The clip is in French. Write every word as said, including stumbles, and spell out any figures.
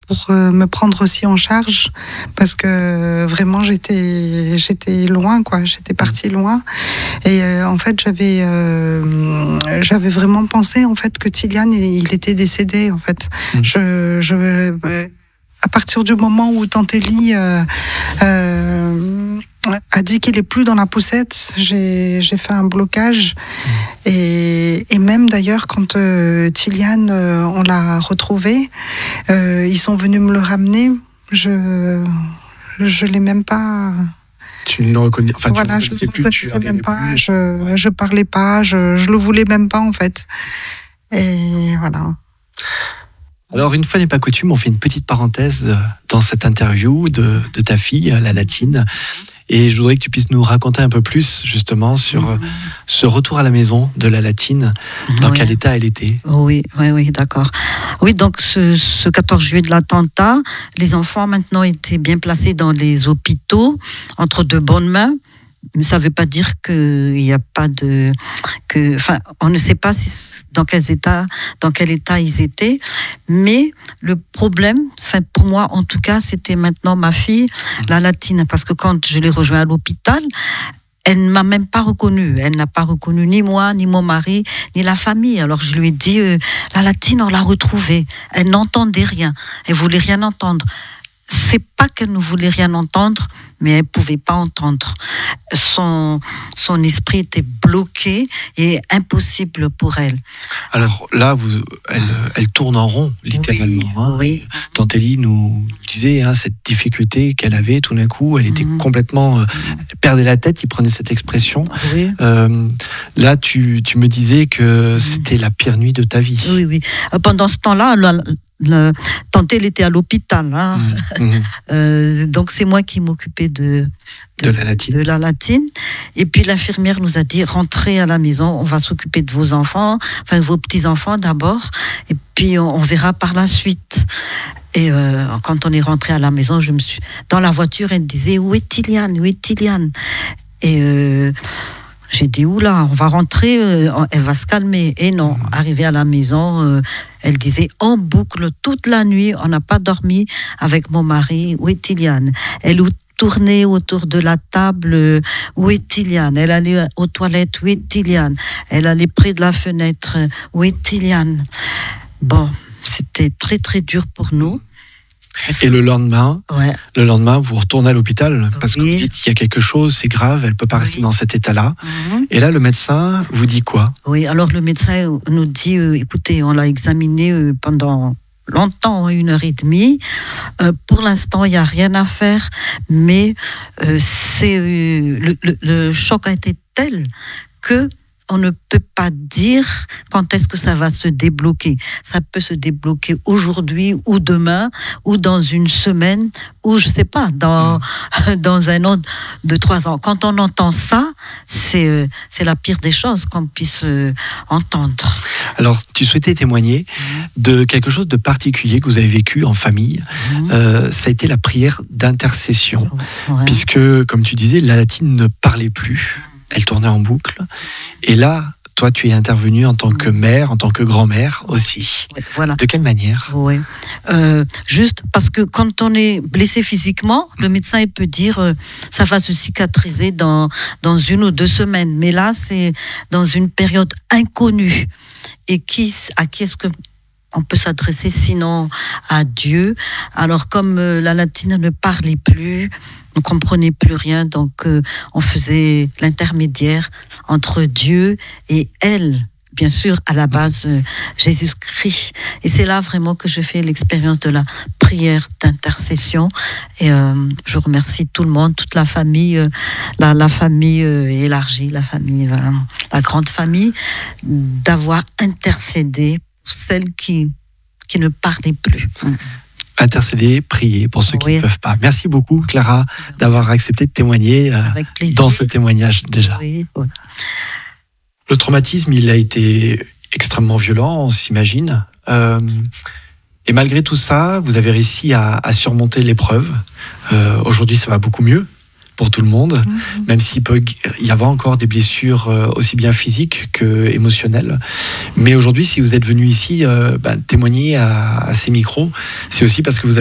pour euh, me prendre aussi en charge, parce que vraiment j'étais j'étais loin, quoi. J'étais partie loin, et euh, en fait j'avais euh, j'avais vraiment pensé en fait que Tilian il était décédé en fait. Mmh. Je je à partir du moment où Tante Élie euh, euh, a dit qu'il est plus dans la poussette, j'ai, j'ai fait un blocage. Et, et même d'ailleurs, quand euh, Tilian, euh, on l'a retrouvé, euh, ils sont venus me le ramener. Je je l'ai même pas. Tu ne le reconnais, enfin, voilà, tu ne je sais plus. Je ne même pas. Je ouais. je parlais pas. Je je le voulais même pas en fait. Et voilà. Alors, une fois n'est pas coutume, on fait une petite parenthèse dans cette interview de, de ta fille, la Latine. Et je voudrais que tu puisses nous raconter un peu plus, justement, sur mmh. ce retour à la maison de la Latine. Dans oui. quel état elle était ? Oui, oui, oui, d'accord. Oui, donc ce, ce quatorze juillet de l'attentat, les enfants maintenant étaient bien placés dans les hôpitaux, entre de bonnes mains. Mais ça ne veut pas dire qu'il n'y a pas de... Que, enfin, on ne sait pas si, dans, quel état, dans quel état ils étaient. Mais le problème, enfin, pour moi en tout cas, c'était maintenant ma fille, la Latine. Parce que quand je l'ai rejointe à l'hôpital, elle ne m'a même pas reconnue. Elle n'a pas reconnu ni moi, ni mon mari, ni la famille. Alors je lui ai dit, euh, la Latine, on l'a retrouvée. Elle n'entendait rien. Elle ne voulait rien entendre. C'est pas qu'elle ne voulait rien entendre, mais elle pouvait pas entendre. Son, son esprit était bloqué et impossible pour elle. Alors là, vous, elle, elle tourne en rond, littéralement. Oui, hein. oui. Tante Élie nous disait hein, cette difficulté qu'elle avait tout d'un coup. Elle était mmh. complètement... Euh, elle perdait la tête, il prenait cette expression. Oui. Euh, là, tu, tu me disais que mmh. c'était la pire nuit de ta vie. Oui, oui. Pendant ce temps-là, la, Le, Tante, elle était à l'hôpital, hein. Mmh. euh, donc c'est moi qui m'occupais de, de, de, la latine. de la latine. Et puis l'infirmière nous a dit, rentrez à la maison, on va s'occuper de vos enfants, enfin vos petits-enfants d'abord, et puis on, on verra par la suite. Et euh, quand on est rentré à la maison, je me suis dans la voiture, elle disait, où est Tilian, où est Tilian ? Et euh, j'ai dit, oula, on va rentrer, euh, elle va se calmer. Et non, arrivée à la maison, euh, elle disait en boucle toute la nuit, on n'a pas dormi avec mon mari, où est Tilian ? Elle tournait autour de la table, euh, où est Tilian ? Elle allait aux toilettes, où est Tilian ? Elle allait près de la fenêtre, où est Tilian ? Bon, c'était très très dur pour nous. Et le lendemain, ouais. le lendemain, vous retournez à l'hôpital parce oui. que vous dites qu'il y a quelque chose, c'est grave, elle peut pas rester oui. dans cet état-là. Mm-hmm. Et là, le médecin vous dit quoi ? Oui, alors le médecin nous dit, euh, écoutez, on l'a examiné euh, pendant longtemps, une heure et demie. Euh, pour l'instant, il n'y a rien à faire, mais euh, c'est euh, le, le, le choc a été tel que on ne peut pas dire quand est-ce que ça va se débloquer. Ça peut se débloquer aujourd'hui ou demain ou dans une semaine ou je sais pas, dans, mmh. dans un autre de trois ans. Quand on entend ça, c'est, euh, c'est la pire des choses qu'on puisse euh, entendre. Alors, tu souhaitais témoigner mmh. de quelque chose de particulier que vous avez vécu en famille. Mmh. Euh, ça a été la prière d'intercession. Ouais. Puisque, comme tu disais, la Latine ne parlait plus. Elle tournait en boucle. Et là, toi, tu es intervenue en tant que mère, en tant que grand-mère aussi. Oui, voilà. De quelle manière ? Oui. Euh, juste parce que quand on est blessé physiquement, le médecin il peut dire euh, ça va se cicatriser dans, dans une ou deux semaines. Mais là, c'est dans une période inconnue. Et qui, à qui est-ce que on peut s'adresser sinon à Dieu ? Alors comme euh, la Latine ne parlait plus, on ne comprenait plus rien, donc euh, on faisait l'intermédiaire entre Dieu et elle. Bien sûr, à la base, euh, Jésus-Christ. Et c'est là vraiment que je fais l'expérience de la prière d'intercession. Et euh, je remercie tout le monde, toute la famille, euh, la, la famille euh, élargie, la famille, euh, la grande famille, d'avoir intercédé pour celles qui, qui ne parlaient plus. Intercéder, prier pour ceux qui oui. ne peuvent pas. Merci beaucoup, Clara, d'avoir accepté de témoigner euh, dans ce témoignage déjà. Oui, oui. Le traumatisme, il a été extrêmement violent, on s'imagine. Euh, et malgré tout ça, vous avez réussi à, à surmonter l'épreuve. Euh, aujourd'hui, ça va beaucoup mieux pour tout le monde, mmh. même s'il peut y avoir encore des blessures aussi bien physiques que émotionnelles. Mais aujourd'hui, si vous êtes venu ici euh, ben, témoigner à, à ces micros, c'est aussi parce que vous avez